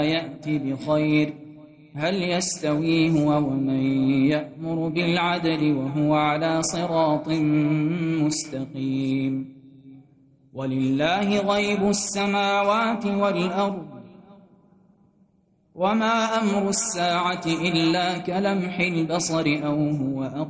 يأتي بخير هل يستوي هو ومن يأمر بالعدل وهو على صراط مستقيم ولله غيب السماوات والأرض وما أمر الساعة إلا كلمح البصر أو هو أقرب